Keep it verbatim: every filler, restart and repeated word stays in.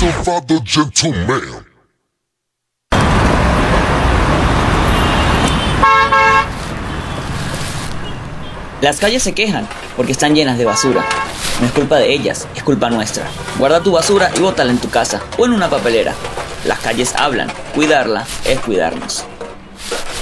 Father, gentleman. Las calles se quejan porque están llenas de basura. No es culpa de ellas, es culpa nuestra. Guarda tu basura y bótala en tu casa o en una papelera. Las calles hablan, cuidarla es cuidarnos.